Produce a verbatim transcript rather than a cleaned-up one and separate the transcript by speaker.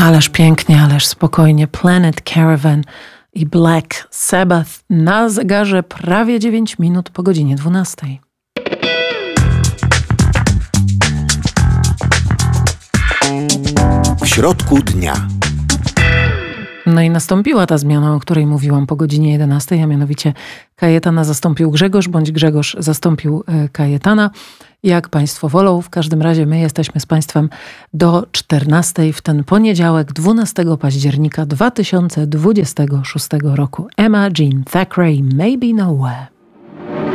Speaker 1: Ależ pięknie, ależ spokojnie. Planet Caravan i Black Sabbath na zegarze prawie dziewięć minut po godzinie dwunastej.
Speaker 2: W środku dnia.
Speaker 1: No i nastąpiła ta zmiana, o której mówiłam po godzinie jedenastej, a mianowicie Kajetana zastąpił Grzegorz, bądź Grzegorz zastąpił Kajetana. Jak Państwo wolą, w każdym razie my jesteśmy z Państwem do czternastej w ten poniedziałek, dwunastego października dwa tysiące dwudziestego szóstego roku. Emma Jean Thackeray, Maybe Nowhere.